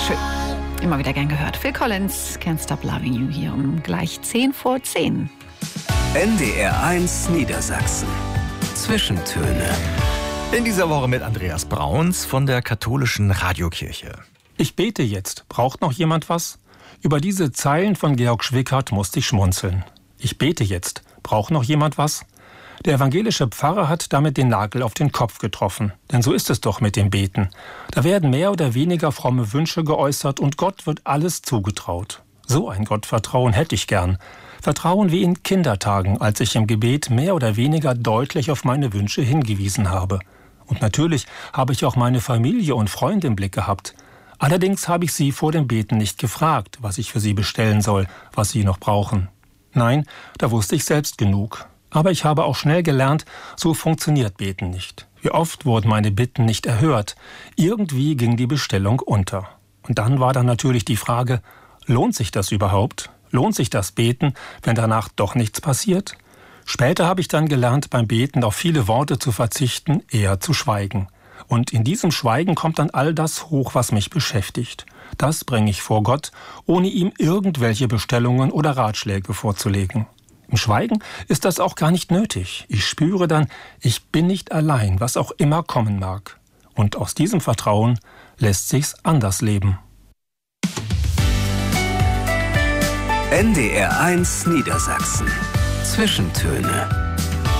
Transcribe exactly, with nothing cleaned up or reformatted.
Schön. Immer wieder gern gehört. Phil Collins, Can't Stop Loving You, hier um gleich zehn vor zehn. N D R eins Niedersachsen. Zwischentöne. In dieser Woche mit Andreas Brauns von der katholischen Radiokirche. Ich bete jetzt. Braucht noch jemand was? Über diese Zeilen von Georg Schwickert musste ich schmunzeln. Ich bete jetzt. Braucht noch jemand was? Der evangelische Pfarrer hat damit den Nagel auf den Kopf getroffen. Denn so ist es doch mit dem Beten. Da werden mehr oder weniger fromme Wünsche geäußert und Gott wird alles zugetraut. So ein Gottvertrauen hätte ich gern. Vertrauen wie in Kindertagen, als ich im Gebet mehr oder weniger deutlich auf meine Wünsche hingewiesen habe. Und natürlich habe ich auch meine Familie und Freunde im Blick gehabt. Allerdings habe ich sie vor dem Beten nicht gefragt, was ich für sie bestellen soll, was sie noch brauchen. Nein, da wusste ich selbst genug. Aber ich habe auch schnell gelernt, so funktioniert Beten nicht. Wie oft wurden meine Bitten nicht erhört. Irgendwie ging die Bestellung unter. Und dann war da natürlich die Frage, lohnt sich das überhaupt? Lohnt sich das Beten, wenn danach doch nichts passiert? Später habe ich dann gelernt, beim Beten auf viele Worte zu verzichten, eher zu schweigen. Und in diesem Schweigen kommt dann all das hoch, was mich beschäftigt. Das bringe ich vor Gott, ohne ihm irgendwelche Bestellungen oder Ratschläge vorzulegen. Im Schweigen ist das auch gar nicht nötig. Ich spüre dann, ich bin nicht allein, was auch immer kommen mag. Und aus diesem Vertrauen lässt sich's anders leben. N D R eins Niedersachsen. Zwischentöne.